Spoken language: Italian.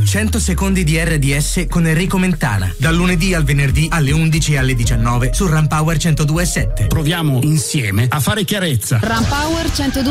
100 secondi di RDS con Enrico Mentana. Dal lunedì al venerdì alle 11 e alle 19 su Ram Power 102.7. Proviamo insieme a fare chiarezza. Ram Power 102.